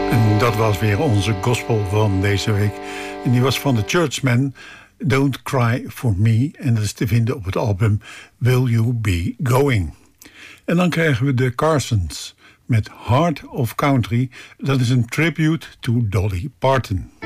En dat was weer onze gospel van deze week. En die was van de Churchmen, Don't Cry For Me. En dat is te vinden op het album Will You Be Going. En dan krijgen we de Carsons met Heart of Country. Dat is een tribute to Dolly Parton.